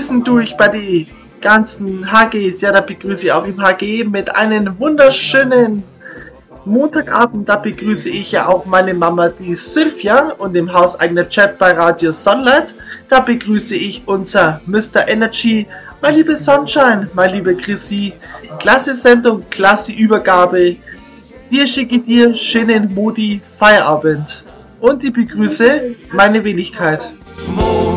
zwischendurch bei den ganzen HGs, ja, da begrüße ich auch im HG mit einem wunderschönen Montagabend. Da begrüße ich ja auch meine Mama, die Sylvia, und im hauseigener Chat bei Radio Sunlight. Da begrüße ich unser Mr. Energy, mein liebe Sunshine, mein liebe Chrissy. Klasse Sendung, klasse Übergabe. Dir schicke ich dir schönen Modi Feierabend. Und ich begrüße meine Wenigkeit.